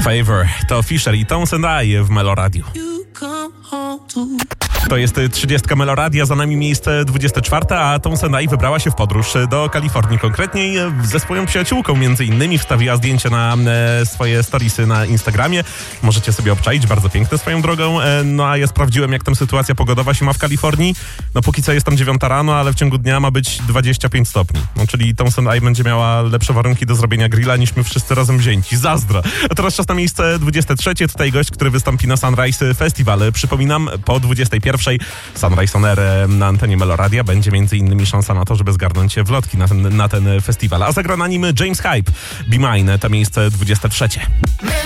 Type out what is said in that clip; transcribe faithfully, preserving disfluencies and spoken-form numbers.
Favor to Fisher i Townsend I w Meloradiu. To jest trzydziestka Meloradia, za nami miejsce dwudzieste czwarte, a Townsend I wybrała się w podróż do Kalifornii, konkretniej ze swoją przyjaciółką między innymi. Wstawiła zdjęcie na e, swoje storiesy na Instagramie. Możecie sobie obczaić, bardzo piękne swoją drogą. E, no a ja sprawdziłem, jak tam sytuacja pogodowa się ma w Kalifornii. No póki co jest tam dziewiąta rano, ale w ciągu dnia ma być dwadzieścia pięć stopni. No, czyli Townsend I będzie miała lepsze warunki do zrobienia grilla niż my wszyscy razem wzięci. Zazdra. A teraz czas na miejsce dwudzieste trzecie. Tutaj gość, który wystąpi na Sunrise Festival. Przypominam, po dwudziestej pierwszej Sunrise On Air na antenie Meloradia będzie między innymi szansa na to, żeby zgarnąć wlotki na ten, na ten festiwal. A zagra na nim James Hype. Be Mine, to miejsce dwudzieste trzecie.